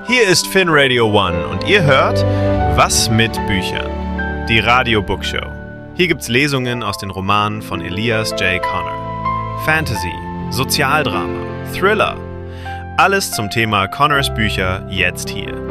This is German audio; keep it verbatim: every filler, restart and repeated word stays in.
Hier ist Finn Radio One und ihr hört Was mit Büchern? Die Radio Bookshow. Hier gibt's Lesungen aus den Romanen von Elias J. Connor. Fantasy, Sozialdrama, Thriller. Alles zum Thema Connors Bücher jetzt hier.